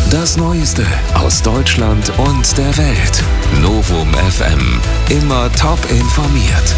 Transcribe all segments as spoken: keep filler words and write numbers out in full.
Das Neueste aus Deutschland und der Welt. Novum F M. Immer top informiert.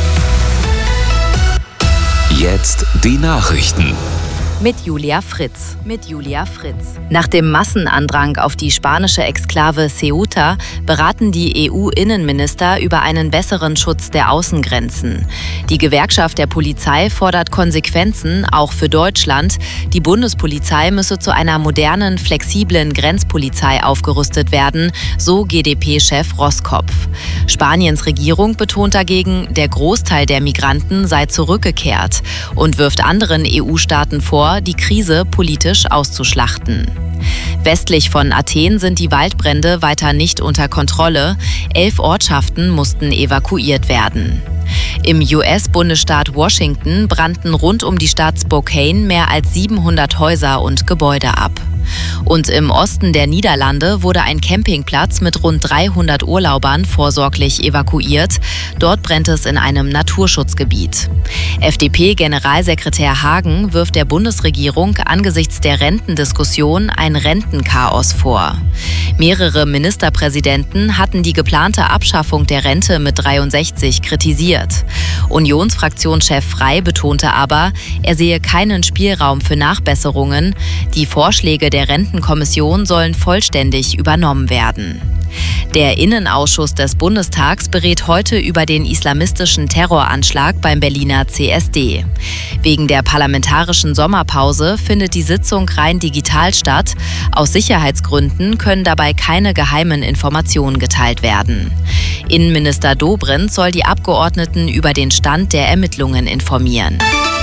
Jetzt die Nachrichten. Mit Julia Fritz. Mit Julia Fritz. Nach dem Massenandrang auf die spanische Exklave Ceuta beraten die E U-Innenminister über einen besseren Schutz der Außengrenzen. Die Gewerkschaft der Polizei fordert Konsequenzen, auch für Deutschland. Die Bundespolizei müsse zu einer modernen, flexiblen Grenzpolizei aufgerüstet werden, so G D P-Chef Roskopf. Spaniens Regierung betont dagegen, der Großteil der Migranten sei zurückgekehrt und wirft anderen E U-Staaten vor, die Krise politisch auszuschlachten. Westlich von Athen sind die Waldbrände weiter nicht unter Kontrolle. Elf Ortschaften mussten evakuiert werden. Im U S-Bundesstaat Washington brannten rund um die Stadt Spokane mehr als siebenhundert Häuser und Gebäude ab. Und im Osten der Niederlande wurde ein Campingplatz mit rund dreihundert Urlaubern vorsorglich evakuiert. Dort brennt es in einem Naturschutzgebiet. F D P-Generalsekretär Hagen wirft der Bundesregierung angesichts der Rentendiskussion ein Rentenchaos vor. Mehrere Ministerpräsidenten hatten die geplante Abschaffung der Rente mit dreiundsechzig kritisiert. Unionsfraktionschef Frey betonte aber, er sehe keinen Spielraum für Nachbesserungen. Die Vorschläge der Rentenkommission sollen vollständig übernommen werden. Der Innenausschuss des Bundestags berät heute über den islamistischen Terroranschlag beim Berliner C S D. Wegen der parlamentarischen Sommerpause findet die Sitzung rein digital statt. Aus Sicherheitsgründen können dabei keine geheimen Informationen geteilt werden. Innenminister Dobrindt soll die Abgeordneten über den Stand der Ermittlungen informieren.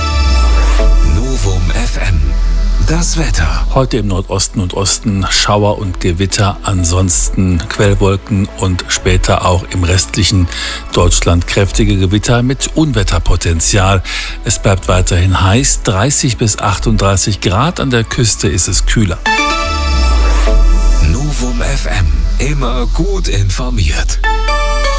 Novum F M. Das Wetter. Heute im Nordosten und Osten Schauer und Gewitter, ansonsten Quellwolken und später auch im restlichen Deutschland kräftige Gewitter mit Unwetterpotenzial. Es bleibt weiterhin heiß, dreißig bis achtunddreißig Grad, an der Küste ist es kühler. Novum F M, immer gut informiert.